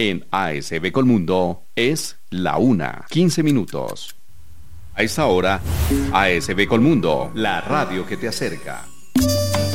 En ASB Colmundo es la 1:15. A esta hora, ASB Colmundo, la radio que te acerca.